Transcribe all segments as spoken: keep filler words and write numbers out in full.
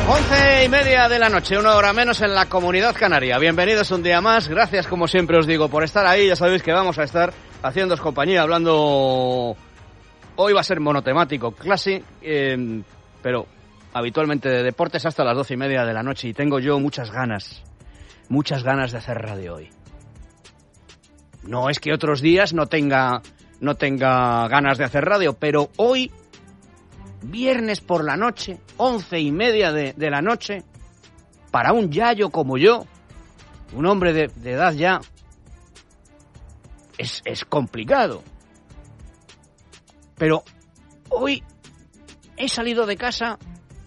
Once y media de la noche, una hora menos en la Comunidad Canaria. Bienvenidos un día más. Gracias, como siempre os digo, por estar ahí. Ya sabéis que vamos a estar haciéndoos compañía, hablando... Hoy va a ser monotemático, clase, eh, pero habitualmente de deportes hasta las doce y media de la noche. Y tengo yo muchas ganas, muchas ganas de hacer radio hoy. No es que otros días no tenga, no tenga ganas de hacer radio, pero hoy... Viernes por la noche, once y media de, de la noche, para un yayo como yo, un hombre de, de edad ya, es, es complicado. Pero hoy he salido de casa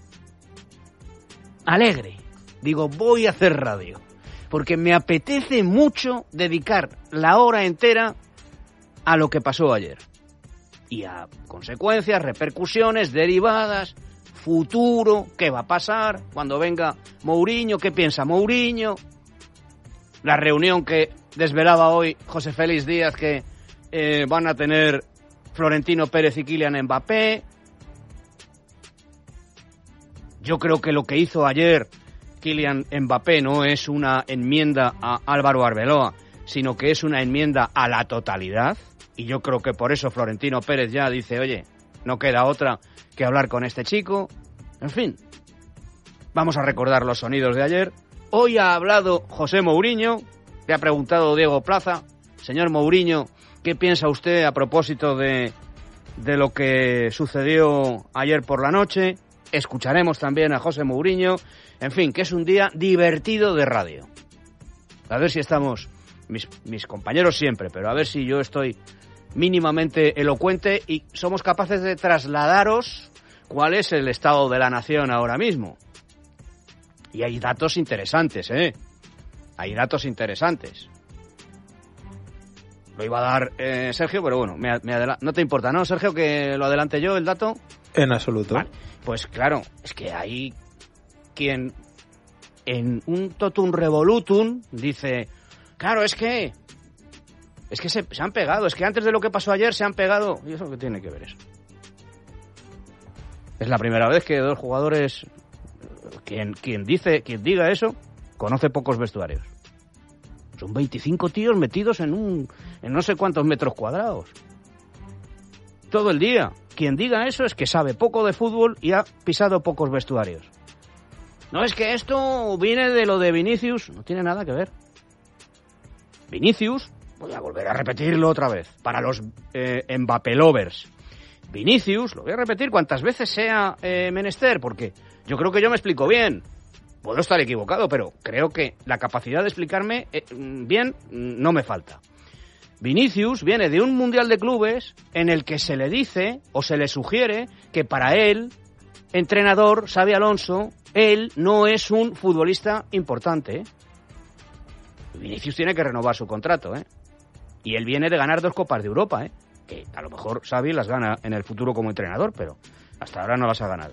alegre. Digo, voy a hacer radio, porque me apetece mucho dedicar la hora entera a lo que pasó ayer. Y a consecuencias, repercusiones, derivadas, futuro, qué va a pasar cuando venga Mourinho, qué piensa Mourinho, la reunión que desvelaba hoy José Félix Díaz que eh, van a tener Florentino Pérez y Kylian Mbappé. Yo creo que lo que hizo ayer Kylian Mbappé no es una enmienda a Álvaro Arbeloa, sino que es una enmienda a la totalidad. Y yo creo que por eso Florentino Pérez ya dice, oye, no queda otra que hablar con este chico. En fin, vamos a recordar los sonidos de ayer. Hoy ha hablado José Mourinho, le ha preguntado Diego Plaza, señor Mourinho, ¿qué piensa usted a propósito de, de lo que sucedió ayer por la noche? Escucharemos también a José Mourinho. En fin, que es un día divertido de radio. A ver si estamos, mis, mis compañeros siempre, pero a ver si yo estoy mínimamente elocuente y somos capaces de trasladaros cuál es el estado de la nación ahora mismo. Y hay datos interesantes, ¿eh? Hay datos interesantes. Lo iba a dar eh, Sergio, pero bueno, me, me adela- no te importa, ¿no, Sergio, que lo adelante yo, el dato? En absoluto. Vale. Pues claro, es que hay quien en un totum revolutum dice, claro, es que es que se, se han pegado, es que antes de lo que pasó ayer se han pegado. ¿Y eso qué tiene que ver eso? Es la primera vez que dos jugadores, quien, quien dice, quien diga eso, conoce pocos vestuarios. Son veinticinco tíos metidos en un, en no sé cuántos metros cuadrados. Todo el día. Quien diga eso es que sabe poco de fútbol y ha pisado pocos vestuarios. No, es que esto viene de lo de Vinicius. No tiene nada que ver. Vinicius, voy a volver a repetirlo otra vez, para los eh, Mbappé lovers. Vinicius, lo voy a repetir cuantas veces sea eh, menester, porque yo creo que yo me explico bien. Puedo estar equivocado, pero creo que la capacidad de explicarme eh, bien no me falta. Vinicius viene de un Mundial de Clubes en el que se le dice o se le sugiere que para él, entrenador, Xabi Alonso, él no es un futbolista importante, ¿eh? Vinicius tiene que renovar su contrato, ¿eh? Y él viene de ganar dos Copas de Europa, ¿eh? Que a lo mejor Xavi las gana en el futuro como entrenador, pero hasta ahora no las ha ganado.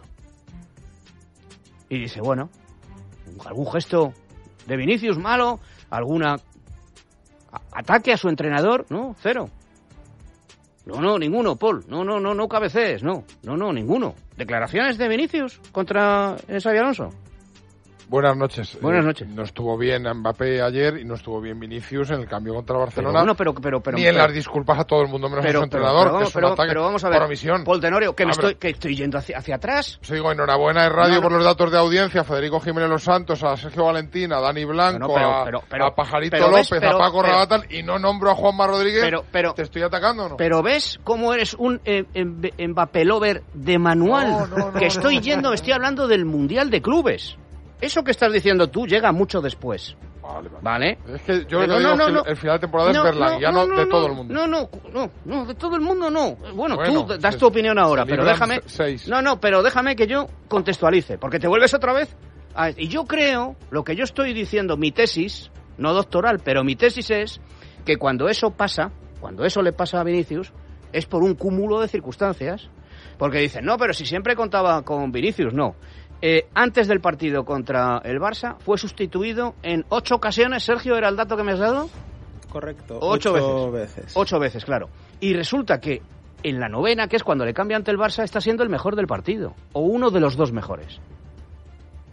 Y dice, bueno, algún gesto de Vinicius malo, alguna ataque a su entrenador, no, cero. No, no, ninguno, Paul, no, no, no, no cabecees, no, no, no, ninguno. Declaraciones de Vinicius contra Xabi Alonso. Buenas noches. Buenas noches. Eh, no estuvo bien Mbappé ayer y no estuvo bien Vinicius en el cambio contra Barcelona. Pero, bueno, pero, pero, pero, ni en pero, las disculpas a todo el mundo menos pero, a su entrenador, pero, pero, que es un pero, ataque pero vamos a ver, por omisión. Paul Tenorio, que me Abre. estoy, que estoy yendo hacia, hacia atrás. Os digo, enhorabuena de radio No, no. por los datos de audiencia, a Federico Jiménez Los Santos, a Sergio Valentín, a Dani Blanco, Bueno, pero, a, pero, pero, a Pajarito pero ves, López, pero, a Paco pero, Rabatán, y no nombro a Juanma Rodríguez. Pero, pero, ¿Te estoy atacando o no? Pero ves cómo eres un eh, em- Mbappé lover de manual. No, no, no, que estoy no, yendo, no. estoy hablando del Mundial de Clubes. Eso que estás diciendo tú llega mucho después. Vale, vale. ¿Vale? Es que yo Pero lo que digo no, es que no, el final de temporada no, es berlanguiano no, no, de no, todo el mundo. No, no, no, no, de todo el mundo no. Bueno, Bueno, tú das se- tu opinión ahora, se pero libran déjame... se- seis. No, no, pero déjame que yo contextualice, porque te vuelves otra vez... a- Y yo creo, lo que yo estoy diciendo, mi tesis, no doctoral, pero mi tesis es que cuando eso pasa, cuando eso le pasa a Vinicius, es por un cúmulo de circunstancias. Porque dicen, no, pero si siempre contaba con Vinicius, no. Eh, antes del partido contra el Barça fue sustituido en ocho ocasiones. Sergio, ¿era el dato que me has dado? Correcto. Ocho, Ocho veces. veces. Ocho veces, claro. Y resulta que en la novena, que es cuando le cambia ante el Barça, está siendo el mejor del partido. O uno de los dos mejores.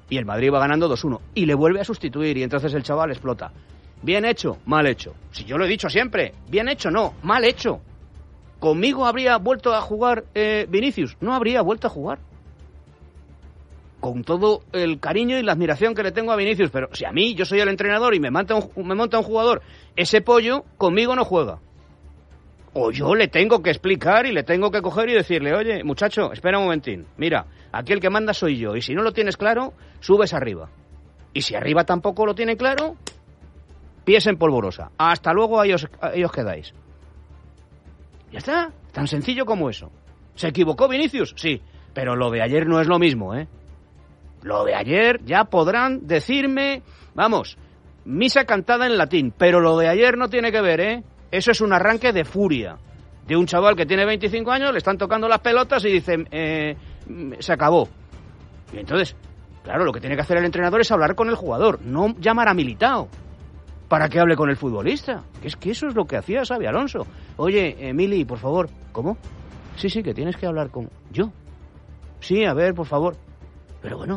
Y el Madrid va ganando dos uno. Y le vuelve a sustituir y entonces el chaval explota. Bien hecho, mal hecho. Si yo lo he dicho siempre, bien hecho no, mal hecho. ¿Conmigo habría vuelto a jugar eh, Vinicius? No habría vuelto a jugar. Con todo el cariño y la admiración que le tengo a Vinicius, pero si a mí, yo soy el entrenador y me monta un, me monta un jugador, ese pollo conmigo no juega. O yo le tengo que explicar y le tengo que coger y decirle, oye, muchacho, espera un momentín, mira, aquí el que manda soy yo, y si no lo tienes claro, subes arriba. Y si arriba tampoco lo tiene claro, pies en polvorosa. Hasta luego, ahí os, ahí os quedáis. Ya está, tan sencillo como eso. ¿Se equivocó Vinicius? Sí, pero lo de ayer no es lo mismo, ¿eh? Lo de ayer ya podrán decirme, vamos, misa cantada en latín, pero lo de ayer no tiene que ver, ¿eh? Eso es un arranque de furia de un chaval que tiene veinticinco años, le están tocando las pelotas y dicen, eh, se acabó. Y entonces, claro, lo que tiene que hacer el entrenador es hablar con el jugador, no llamar a Militao para que hable con el futbolista. Que es que eso es lo que hacía Xabi Alonso. Oye, Emili, por favor. ¿Cómo? Sí, sí, que tienes que hablar con... ¿Yo? Sí, a ver, por favor. Pero bueno.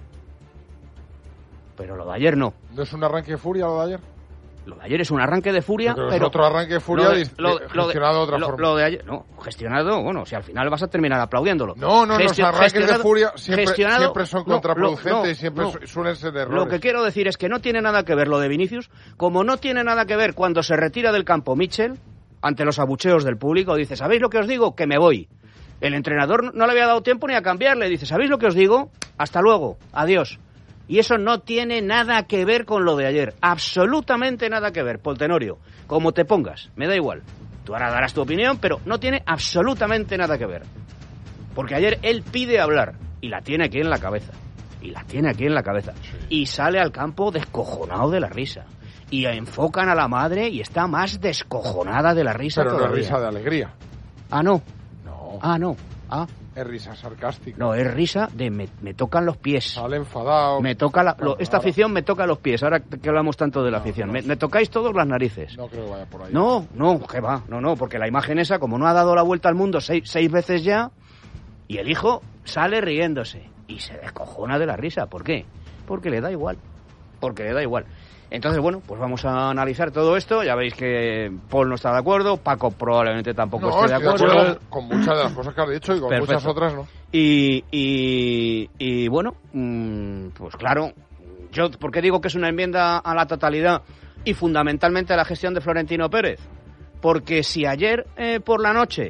Pero lo de ayer no. ¿No es un arranque de furia lo de ayer? Lo de ayer es un arranque de furia, pero... pero es otro arranque de furia lo de, lo, gestionado de otra lo, forma. Lo de ayer... No, gestionado, bueno, si al final vas a terminar aplaudiéndolo. No, no, Gestio, los arranques de furia siempre, siempre son no, contraproducentes lo, no, y siempre no. suelen ser errores. Lo que quiero decir es que no tiene nada que ver lo de Vinicius, como no tiene nada que ver cuando se retira del campo Mitchell, ante los abucheos del público, dice, ¿sabéis lo que os digo? Que me voy. El entrenador no le había dado tiempo ni a cambiarle, dice, ¿sabéis lo que os digo? Hasta luego, adiós. Y eso no tiene nada que ver con lo de ayer, absolutamente nada que ver, Poltenorio, como te pongas, me da igual. Tú ahora darás tu opinión, pero no tiene absolutamente nada que ver. Porque ayer él pide hablar, y la tiene aquí en la cabeza, y la tiene aquí en la cabeza, y sale al campo descojonado de la risa. Y enfocan a la madre y está más descojonada de la risa pero todavía. Pero no es risa de alegría. Ah, no. No. Ah, no. Ah. Es risa sarcástica. No, es risa de me, me tocan los pies. Sale enfadado. Me toca la, lo, esta afición me toca los pies, ahora que hablamos tanto de la no, afición. No, me, me tocáis todos las narices. No creo que vaya por ahí. No, no, que va. No, no, porque la imagen esa, como no ha dado la vuelta al mundo seis, seis veces ya, y el hijo sale riéndose y se descojona de la risa. ¿Por qué? Porque le da igual. Porque le da igual. Entonces, bueno, pues vamos a analizar todo esto. Ya veis que Paul no está de acuerdo, Paco probablemente tampoco no, esté de acuerdo. de acuerdo. Con muchas de las cosas que has dicho y con Perfecto. Muchas otras no. Y, y, y bueno, mmm, pues claro, yo, ¿por qué digo que es una enmienda a la totalidad y fundamentalmente a la gestión de Florentino Pérez? Porque si ayer eh, por la noche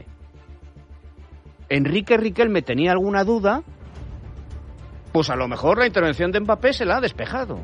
Enrique Riquelme tenía alguna duda, pues a lo mejor la intervención de Mbappé se la ha despejado.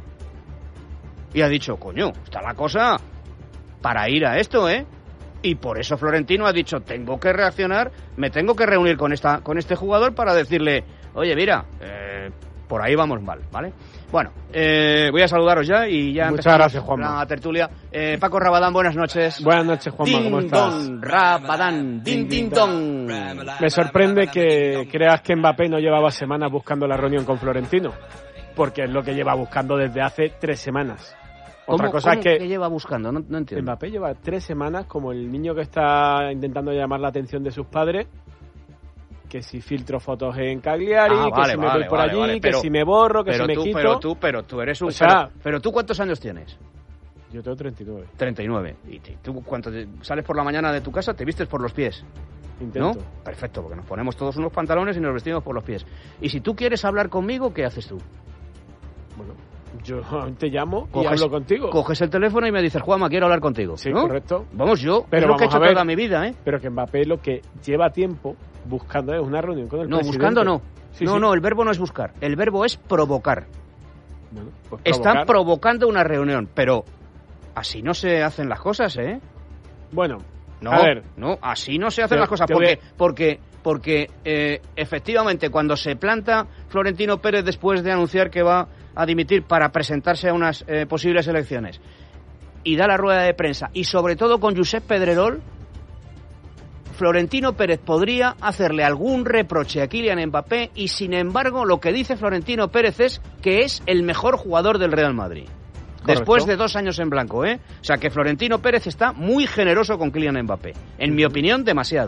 Y ha dicho, coño, está la cosa para ir a esto, ¿eh? Y por eso Florentino ha dicho, tengo que reaccionar, me tengo que reunir con esta con este jugador para decirle, oye, mira, eh, por ahí vamos mal, ¿vale? Bueno, eh, voy a saludaros ya y ya Muchas gracias, Juanma. La tertulia. Eh, Paco Rabadán, buenas noches. Buenas noches, Juanma, ¿cómo estás? Din, don, Rabadán, din, din, don. Me sorprende que creas que Mbappé no llevaba semanas buscando la reunión con Florentino, porque es lo que lleva buscando desde hace tres semanas. Otra cosa ¿cómo es que, que lleva buscando? No, no entiendo. Mbappé lleva tres semanas como el niño que está intentando llamar la atención de sus padres, que si filtro fotos en Cagliari, ah, que vale, si me vale, voy por vale, allí, vale, pero, que si me borro, que pero si me tú, quito. Pero tú, pero tú eres un... O sea, pero, pero tú, ¿cuántos años tienes? Yo tengo treinta y nueve. treinta y nueve. ¿Y tú cuando te sales por la mañana de tu casa te vistes por los pies? Intento. ¿No? Perfecto, porque nos ponemos todos unos pantalones y nos vestimos por los pies. Y si tú quieres hablar conmigo, ¿qué haces tú? Bueno, yo te llamo coges, y hablo contigo. Coges el teléfono y me dices, Juanma, quiero hablar contigo. Sí, ¿no? correcto. Vamos, yo, pero es lo vamos que he hecho a ver, toda mi vida, ¿eh? Pero que Mbappé lo que lleva tiempo buscando es una reunión con el no, presidente. No, buscando no. Sí, no, sí. no, el verbo no es buscar. El verbo es provocar. Bueno, pues provocar. Están provocando una reunión, pero así no se hacen las cosas, ¿eh? Bueno, no, a ver. No, así no se hacen te, las cosas. Porque, porque, porque eh, efectivamente, cuando se planta Florentino Pérez después de anunciar que va a dimitir para presentarse a unas eh, posibles elecciones y da la rueda de prensa, y sobre todo con Josep Pedrerol, Florentino Pérez podría hacerle algún reproche a Kylian Mbappé y, sin embargo, lo que dice Florentino Pérez es que es el mejor jugador del Real Madrid. Correcto. Después de dos años en blanco, ¿eh? O sea, que Florentino Pérez está muy generoso con Kylian Mbappé. En mi opinión, demasiado.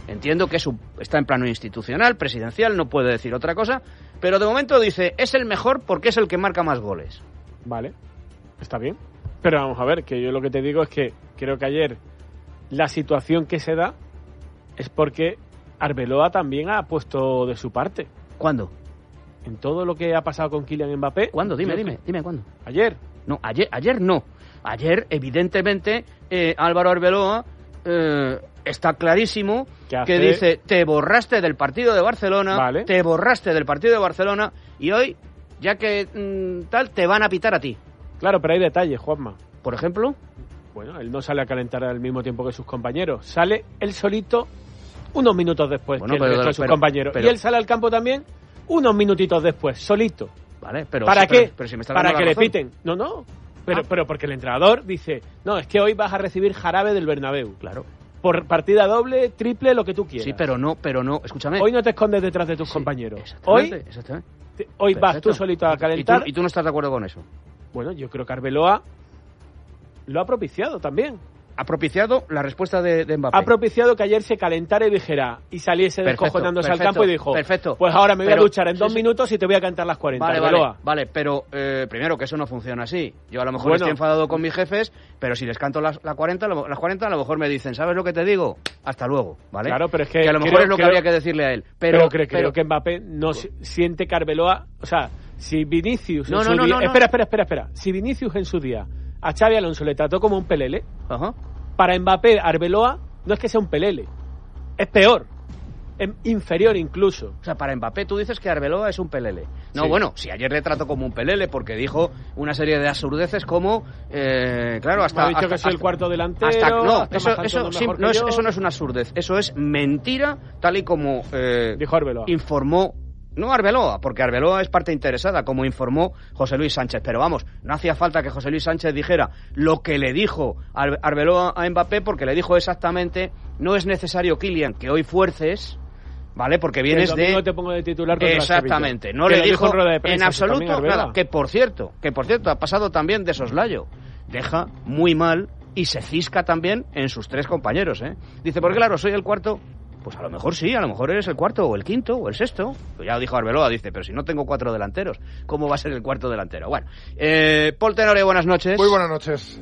Entiendo que es un, está en plano institucional, presidencial, no puede decir otra cosa, pero de momento dice, es el mejor porque es el que marca más goles. Vale, está bien. Pero vamos a ver, que yo lo que te digo es que creo que ayer la situación que se da es porque Arbeloa también ha puesto de su parte. ¿Cuándo? En todo lo que ha pasado con Kylian Mbappé. ¿Cuándo? Dime, no dime, sé. dime, ¿cuándo? Ayer. No, ayer, ayer no. Ayer, evidentemente, eh, Álvaro Arbeloa eh, está clarísimo que hace... dice, te borraste del partido de Barcelona, vale. te borraste del partido de Barcelona y hoy, ya que mmm, tal, te van a pitar a ti. Claro, pero hay detalles, Juanma. ¿Por ejemplo? Bueno, él no sale a calentar al mismo tiempo que sus compañeros. Sale él solito unos minutos después bueno, que el resto de sus pero, compañeros. Pero, y él sale al campo también unos minutitos después, solito. Vale, pero... ¿Para sí, qué? Pero, pero si me está Para que razón. le piten. No, no. Pero, ah. pero porque el entrenador dice, no, es que hoy vas a recibir jarabe del Bernabéu. Claro. Por partida doble, triple, lo que tú quieras. Sí, pero no, pero no, escúchame. Hoy no te escondes detrás de tus sí, compañeros. Exactamente, hoy, exactamente. Te, hoy vas tú solito a calentar. ¿Y tú, ¿Y tú no estás de acuerdo con eso? Bueno, yo creo que Arbeloa lo ha propiciado también. Ha propiciado la respuesta de, de Mbappé. Ha propiciado que ayer se calentara y dijera y saliese descojonándose al campo y dijo, perfecto, pues ahora me voy pero, a duchar en dos sí, minutos y te voy a cantar las cuarenta. Vale, vale, vale, pero eh, primero que eso no funciona así. Yo a lo mejor bueno, estoy enfadado con mis jefes, pero si les canto las, la cuarenta, las cuarenta a lo mejor me dicen, ¿sabes lo que te digo? Hasta luego, ¿vale? Claro, pero es que... que a lo mejor creo, es lo que creo, habría que decirle a él. Pero, pero, creo, pero creo que Mbappé no pues, siente que Arbeloa... O sea, si Vinicius no, en no, su no, día... no, no. Espera, espera, espera, espera. Si Vinicius en su día a Xavi Alonso le trató como un pelele, ajá. Para Mbappé, Arbeloa no es que sea un pelele, es peor, es inferior incluso. O sea, para Mbappé tú dices que Arbeloa es un pelele. No, sí. Bueno, si ayer le trató como un pelele porque dijo una serie de absurdeces como, eh, claro, hasta... Me ha dicho hasta, que soy hasta, el cuarto delantero... Hasta, no, hasta eso, eso, sí, no es, eso no es una absurdez, eso es mentira, tal y como eh, dijo Arbeloa. Informó... No Arbeloa, porque Arbeloa es parte interesada, como informó José Luis Sánchez. Pero vamos, no hacía falta que José Luis Sánchez dijera lo que le dijo Arbeloa a Mbappé, porque le dijo exactamente, no es necesario, Kylian, que hoy fuerces, ¿vale? Porque vienes de... No te pongo de titular contra exactamente, no le dijo en absoluto nada. Que por cierto, que por cierto, ha pasado también de soslayo. Deja muy mal y se cisca también en sus tres compañeros, ¿eh? Dice, porque claro, soy el cuarto... Pues a lo mejor sí, a lo mejor eres el cuarto o el quinto o el sexto. Pues ya dijo Arbeloa, dice, pero si no tengo cuatro delanteros, ¿cómo va a ser el cuarto delantero? Bueno, eh, Paul Tenore, buenas noches. Muy buenas noches.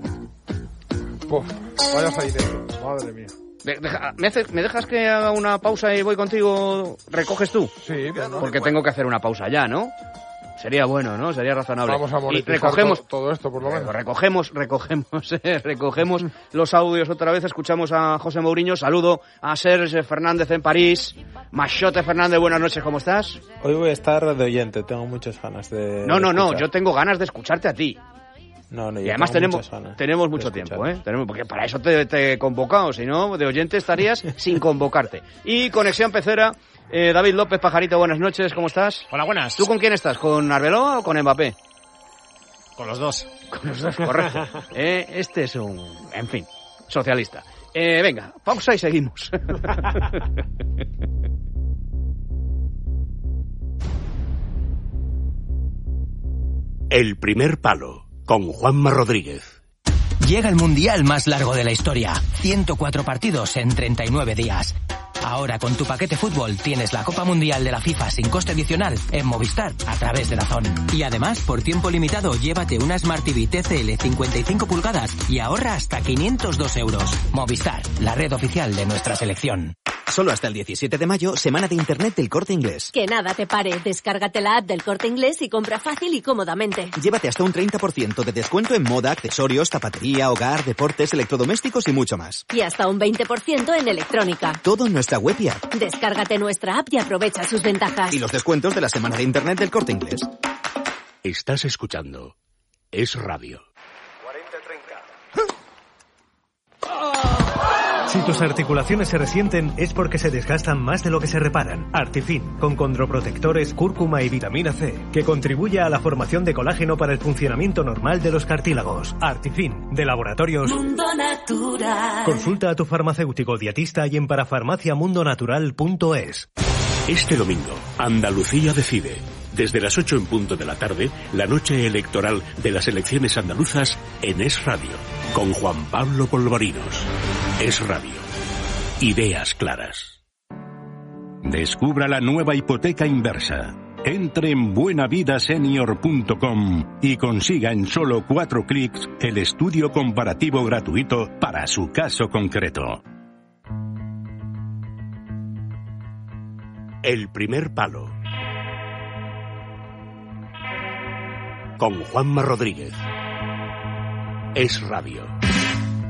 Uf, vaya sainete, madre mía. De, deja, ¿me, hace, ¿Me dejas que haga una pausa y voy contigo? ¿Recoges tú? Sí. Bueno, porque tengo que hacer una pausa ya, ¿no? Sería bueno, ¿no? Sería razonable. Vamos a monetizar y recogemos todo, todo esto, por lo menos. Recogemos, recogemos, eh, recogemos los audios otra vez. Escuchamos a José Mourinho. Saludo a Serge Fernández en París. Machote Fernández, buenas noches, ¿cómo estás? Hoy voy a estar de oyente, tengo muchas ganas de No, no, de no, yo tengo ganas de escucharte a ti. No, no, yo y además tenemos tenemos mucho tiempo, ¿eh? Tenemos, porque para eso te, te he convocado, si no, de oyente estarías sin convocarte. Y Conexión Pecera, eh, David López Pajarito, buenas noches, ¿cómo estás? Hola, buenas. ¿Tú con quién estás? ¿Con Arbeloa o con Mbappé? Con los dos. Con los dos, correcto. eh, este es un, en fin, socialista. Eh, venga, pausa y seguimos. El primer palo, con Juanma Rodríguez. Llega el mundial más largo de la historia. ciento cuatro partidos en treinta y nueve días. Ahora con tu paquete fútbol tienes la Copa Mundial de la FIFA sin coste adicional en Movistar a través de DAZN. Y además, por tiempo limitado, llévate una Smart T V T C L cincuenta y cinco pulgadas y ahorra hasta quinientos dos euros. Movistar, la red oficial de nuestra selección. Solo hasta el diecisiete de mayo, semana de internet del Corte Inglés. Que nada te pare, descárgate la app del Corte Inglés y compra fácil y cómodamente. Llévate hasta un treinta por ciento de descuento en moda, accesorios, zapatería, hogar, deportes, electrodomésticos y mucho más. Y hasta un veinte por ciento en electrónica. Todo en nuestra web y app. Descárgate nuestra app y aprovecha sus ventajas. Y los descuentos de la semana de internet del Corte Inglés. Estás escuchando Es Radio. cuarenta treinta. Si tus articulaciones se resienten es porque se desgastan más de lo que se reparan. Artifin, con condroprotectores, cúrcuma y vitamina C, que contribuye a la formación de colágeno para el funcionamiento normal de los cartílagos. Artifin, de Laboratorios Mundo Natural. Consulta a tu farmacéutico dietista y en parafarmacia mundo natural punto es. Este domingo, Andalucía decide. Desde las ocho en punto de la tarde, la noche electoral de las elecciones andaluzas en Es Radio, con Juan Pablo Polvorinos. Es Radio. Ideas claras. Descubra la nueva hipoteca inversa. Entre en buena vida senior punto com y consiga en solo cuatro clics el estudio comparativo gratuito para su caso concreto. El primer palo. Con Juanma Rodríguez. Es Radio.